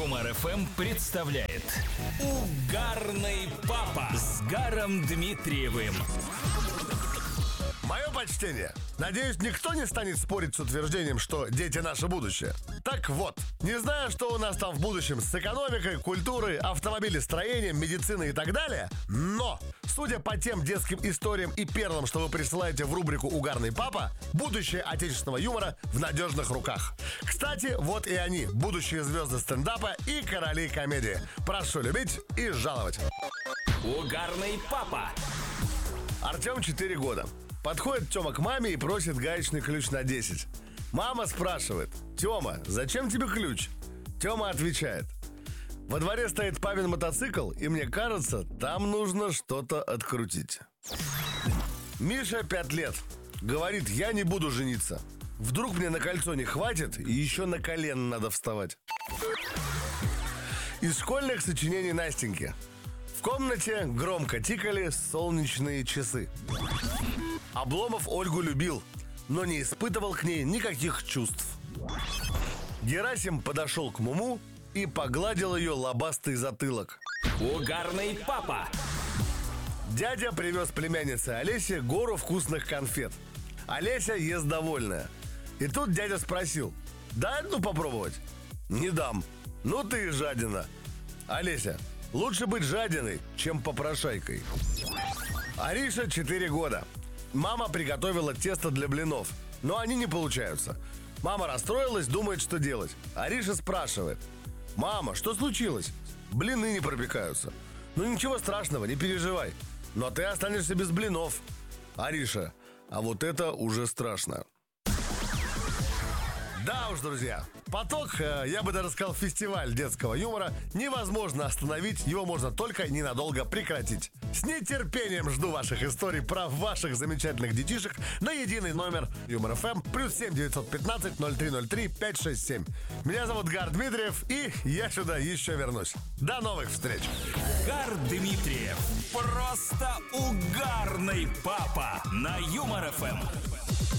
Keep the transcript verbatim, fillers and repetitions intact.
Юмор эф эм представляет Угарный папа с Гаром Дмитриевым. Мое почтение. Надеюсь, никто не станет спорить с утверждением, что дети наше будущее. Так вот, не знаю, что у нас там в будущем с экономикой, культурой, автомобилестроением, медициной и так далее, но, судя по тем детским историям и перлам, что вы присылаете в рубрику «Угарный папа», будущее отечественного юмора в надежных руках. Кстати, вот и они, будущие звезды стендапа и короли комедии. Прошу любить и жаловать. Угарный папа. Артем четыре года. Подходит Тёма к маме и просит гаечный ключ на десять. Мама спрашивает: «Тёма, зачем тебе ключ?» Тёма отвечает: «Во дворе стоит папин мотоцикл, и мне кажется, там нужно что-то открутить». Миша пять лет. Говорит: «Я не буду жениться. Вдруг мне на кольцо не хватит, и еще на колено надо вставать». Из школьных сочинений Настеньки. В комнате громко тикали солнечные часы. Обломов Ольгу любил, но не испытывал к ней никаких чувств. Герасим подошел к Муму и погладил ее лобастый затылок. Угарный папа. Дядя привез племяннице Олесе гору вкусных конфет. Олеся ест довольная. И тут дядя спросил: «Дай одну попробовать?» «Не дам». «Ну ты и жадина». «Олеся, лучше быть жадиной, чем попрошайкой». Ариша четыре года. Мама приготовила тесто для блинов, но они не получаются. Мама расстроилась, думает, что делать. Ариша спрашивает: «Мама, что случилось?» «Блины не пропекаются». «Ну ничего страшного, не переживай. Но ты останешься без блинов». Ариша: «А вот это уже страшно». Да уж, друзья, поток, я бы даже сказал, фестиваль детского юмора невозможно остановить, его можно только ненадолго прекратить. С нетерпением жду ваших историй про ваших замечательных детишек на единый номер Юмор эф эм плюс семь девятьсот пятнадцать ноль три ноль три пять шесть семь. Меня зовут Гар Дмитриев, и я сюда еще вернусь. До новых встреч. Гар Дмитриев. Просто угарный папа на Юмор эф эм.